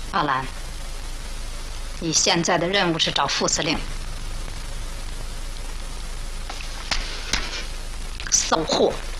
阿兰，你现在的任务是找副司令，搜货。